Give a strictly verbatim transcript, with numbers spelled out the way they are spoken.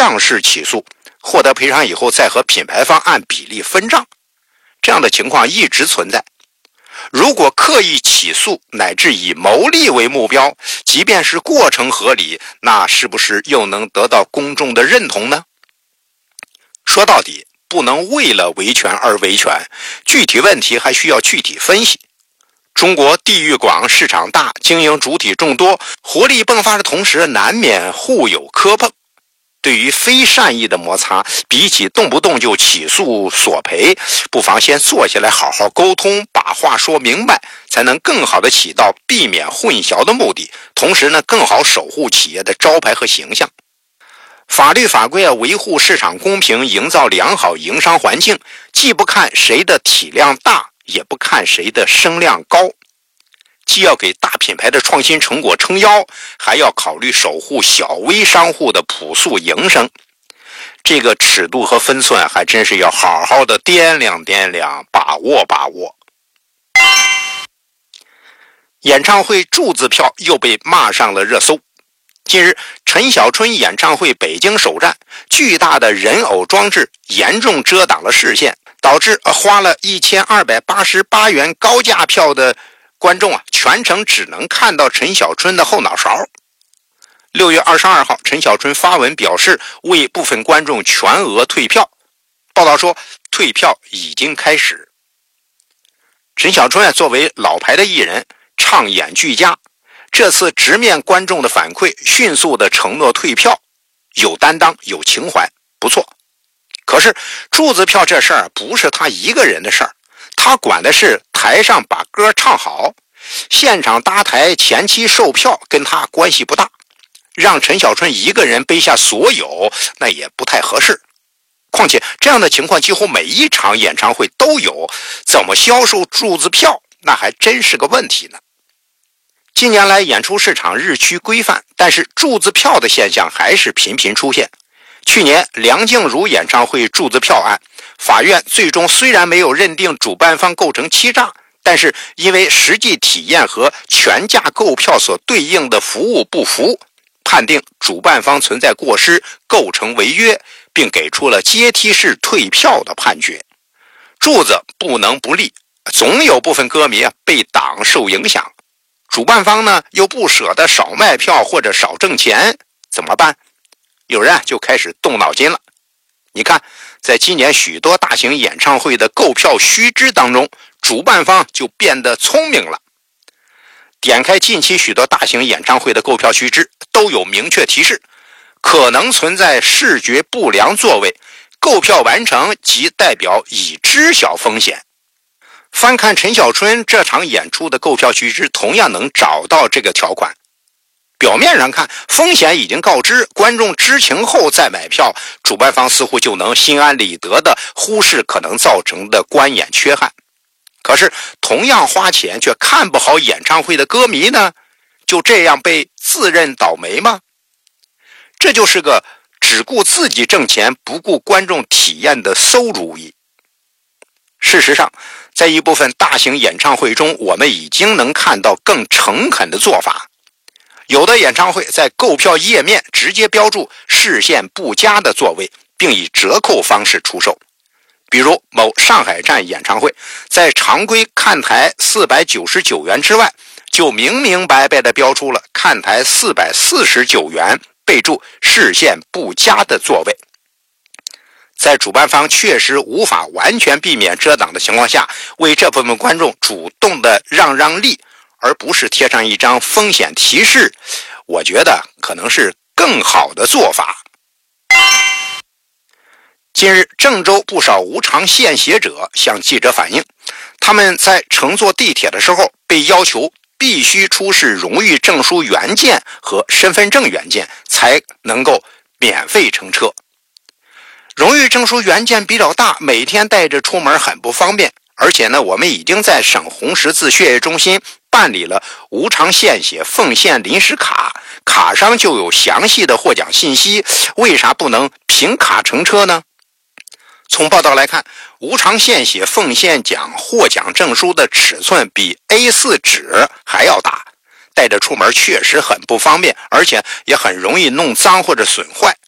量式起诉，获得赔偿以后再和品牌方按比例分账，这样的情况一直存在。如果刻意起诉乃至以牟利为目标，即便是过程合理，那是不是又能得到公众的认同呢？说到底，不能为了维权而维权，具体问题还需要具体分析。中国地域广，市场大，经营主体众多，活力迸发的同时，难免互有磕碰。对于非善意的摩擦，比起动不动就起诉索赔，不妨先坐下来好好沟通，把话说明白，才能更好的起到避免混淆的目的，同时呢，更好守护企业的招牌和形象。法律法规啊，维护市场公平，营造良好营商环境，既不看谁的体量大，也不看谁的声量高，既要给大品牌的创新成果撑腰，还要考虑守护小微商户的朴素营生。这个尺度和分寸还真是要好好的掂量掂量，把握把握。演唱会柱子票又被骂上了热搜。近日，陈小春演唱会北京首站，巨大的人偶装置严重遮挡了视线，导致花了一千二百八十八元高价票的观众啊，全程只能看到陈小春的后脑勺。六月二十二号，陈小春发文表示为部分观众全额退票。报道说，退票已经开始。陈小春啊，作为老牌的艺人，唱演俱佳，这次直面观众的反馈，迅速的承诺退票，有担当，有情怀，不错。可是柱子票这事儿不是他一个人的事儿，他管的是台上把歌唱好，现场搭台前期售票跟他关系不大，让陈小春一个人背下所有，那也不太合适。况且这样的情况几乎每一场演唱会都有，怎么销售柱子票，那还真是个问题呢。近年来演出市场日趋规范，但是柱子票的现象还是频频出现。去年梁静茹演唱会柱子票案，法院最终虽然没有认定主办方构成欺诈，但是因为实际体验和全价购票所对应的服务不符，判定主办方存在过失，构成违约，并给出了阶梯式退票的判决。柱子不能不立，总有部分歌迷啊被挡受影响，主办方呢又不舍得少卖票或者少挣钱，怎么办？有人就开始动脑筋了。你看，在今年许多大型演唱会的购票须知当中，主办方就变得聪明了。点开近期许多大型演唱会的购票须知，都有明确提示，可能存在视觉不良座位，购票完成即代表已知晓风险。翻看陈小春这场演出的购票须知，同样能找到这个条款。表面上看，风险已经告知，观众知情后再买票，主办方似乎就能心安理得地忽视可能造成的观演缺憾。可是同样花钱却看不好演唱会的歌迷呢，就这样被自认倒霉吗？这就是个只顾自己挣钱不顾观众体验的馊主意。事实上，在一部分大型演唱会中，我们已经能看到更诚恳的做法。有的演唱会在购票页面直接标注视线不佳的座位，并以折扣方式出售。比如某上海站演唱会，在常规看台四百九十九元之外，就明明白白地标出了看台四百四十九元，备注视线不佳的座位。在主办方确实无法完全避免遮挡的情况下，为这部分观众主动的让让利，而不是贴上一张风险提示，我觉得可能是更好的做法。近日，郑州不少无偿献血者向记者反映，他们在乘坐地铁的时候被要求必须出示荣誉证书原件和身份证原件，才能够免费乘车。荣誉证书原件比较大，每天带着出门很不方便，而且呢，我们已经在省红十字血液中心办理了无偿献血奉献临时卡，卡上就有详细的获奖信息，为啥不能凭卡乘车呢？从报道来看，无偿献血奉献奖获奖证书的尺寸比 A 四 纸还要大，带着出门确实很不方便，而且也很容易弄脏或者损坏。